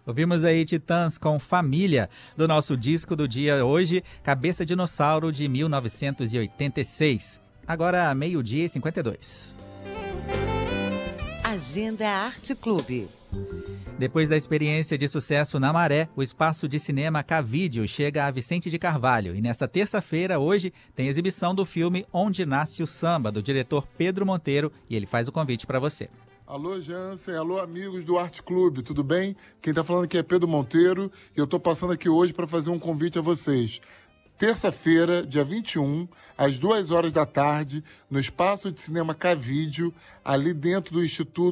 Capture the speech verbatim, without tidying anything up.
Ouvimos aí Titãs com Família, do nosso disco do dia hoje, Cabeça Dinossauro, de mil novecentos e oitenta e seis. Agora, meio-dia e cinquenta e dois. Agenda Arte Clube. Depois da experiência de sucesso na Maré, o espaço de cinema Cavídeo chega a Vicente de Carvalho. E nessa terça-feira, hoje, tem exibição do filme Onde Nasce o Samba, do diretor Pedro Monteiro, e ele faz o convite para você. Alô, Jansen, alô, amigos do Arte Clube, tudo bem? Quem está falando aqui é Pedro Monteiro e eu estou passando aqui hoje para fazer um convite a vocês. Terça-feira, dia vinte e um, às duas horas da tarde, no Espaço de Cinema Cavídeo, ali dentro do Instituto